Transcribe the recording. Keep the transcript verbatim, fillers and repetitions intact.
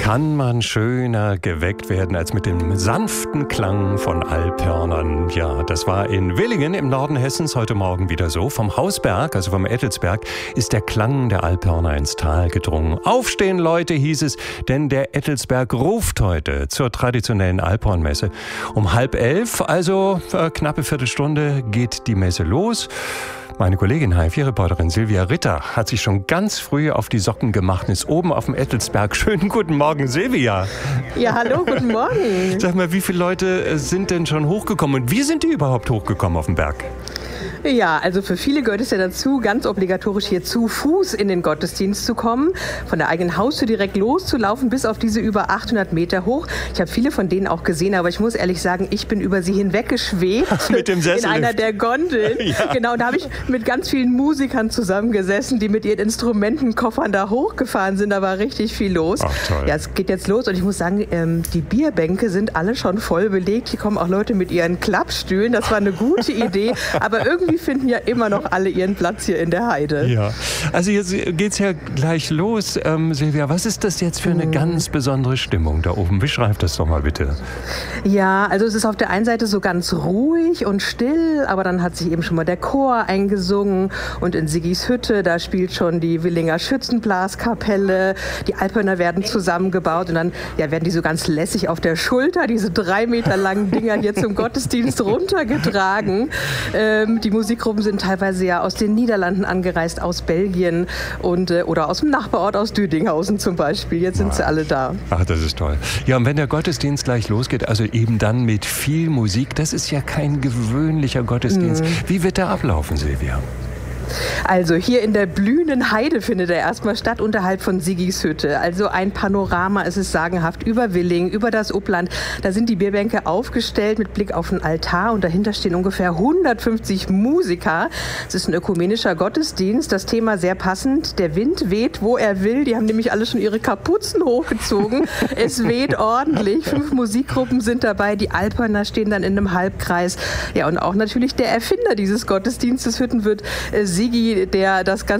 kann man schöner geweckt werden als mit dem sanften Klang von Alphörnern. Ja, das war in Willingen im Norden Hessens heute Morgen wieder so. Vom Hausberg, also vom Ettelsberg, ist der Klang der Alphörner ins Tal gedrungen. Aufstehen, Leute, hieß es, denn der Ettelsberg ruft heute zur traditionellen Alphornmesse. Um halb elf, also äh, knappe Viertelstunde, geht die Messe los. Meine Kollegin, H F vier-Reporterin Silvia Ritter, hat sich schon ganz früh auf die Socken gemacht und ist oben auf dem Ettelsberg. Schönen guten Morgen, Silvia. Ja, hallo, guten Morgen. Sag mal, wie viele Leute sind denn schon hochgekommen und wie sind die überhaupt hochgekommen auf den Berg? Ja, also für viele gehört es ja dazu, ganz obligatorisch hier zu Fuß in den Gottesdienst zu kommen, von der eigenen Haustür direkt loszulaufen bis auf diese über achthundert Meter hoch. Ich habe viele von denen auch gesehen, aber ich muss ehrlich sagen, ich bin über sie hinweggeschwebt. Mit dem Sessellift. In einer der Gondeln. Ja. Genau, da habe ich mit ganz vielen Musikern zusammengesessen, die mit ihren Instrumentenkoffern da hochgefahren sind. Da war richtig viel los. Ach, toll. Ja, es geht jetzt los und ich muss sagen, ähm, die Bierbänke sind alle schon voll belegt. Hier kommen auch Leute mit ihren Klappstühlen. Das war eine gute Idee, aber irgendwie Die finden ja immer noch alle ihren Platz hier in der Heide. Ja, also jetzt geht's ja gleich los. Ähm, Silvia, was ist das jetzt für eine ganz besondere Stimmung da oben? Beschreib das doch mal bitte. Ja, also es ist auf der einen Seite so ganz ruhig und still, aber dann hat sich eben schon mal der Chor eingesungen und in Siggis Hütte, da spielt schon die Willinger Schützenblaskapelle, die Alphörner werden zusammengebaut und dann ja, werden die so ganz lässig auf der Schulter, diese drei Meter langen Dinger hier zum Gottesdienst runtergetragen. Ähm, die Musikgruppen sind teilweise ja aus den Niederlanden angereist, aus Belgien und, äh, oder aus dem Nachbarort, aus Düdinghausen zum Beispiel. Jetzt sind sie alle da. Ach, das ist toll. Ja, und wenn der Gottesdienst gleich losgeht, also eben dann mit viel Musik, das ist ja kein gewöhnlicher Gottesdienst. Mhm. Wie wird der ablaufen, Silvia? Also hier in der blühenden Heide findet er erstmal statt, unterhalb von Siggis Hütte. Also ein Panorama, es ist sagenhaft, über Willingen, über das Upland. Da sind die Bierbänke aufgestellt mit Blick auf den Altar und dahinter stehen ungefähr hundertfünfzig Musiker. Es ist ein ökumenischer Gottesdienst, das Thema sehr passend. Der Wind weht, wo er will. Die haben nämlich alle schon ihre Kapuzen hochgezogen. Es weht ordentlich. Fünf Musikgruppen sind dabei. Die Alphörner stehen dann in einem Halbkreis. Ja, und auch natürlich der Erfinder dieses Gottesdienstes, Hüttenwirt Siggi, der das Ganze